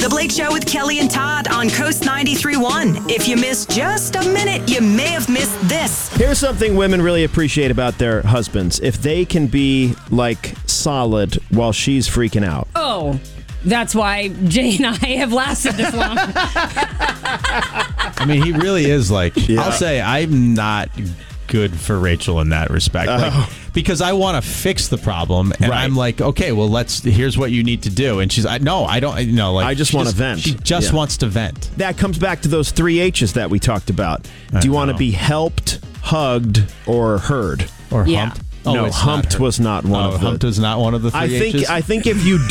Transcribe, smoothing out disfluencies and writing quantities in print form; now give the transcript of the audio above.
The Blake Show with Kelly and Todd on Coast 93.1. If you missed just a minute, you may have missed this. Here's something women really appreciate about their husbands. If they can be, like, solid while she's freaking out. Oh, that's why Jay and I have lasted this long. I mean, he really is like, I'll say I'm not good for Rachel in that respect. Like, because I want to fix the problem, and I'm like, okay, well, here's what you need to do. And she's, no, I don't, like, I just want to vent. She just wants to vent. That comes back to those 3 H's that we talked about. Do you want to be helped, hugged, or heard? Or humped? No, it's humped was not one of the. Humped was not one of the 3 H's? I think if you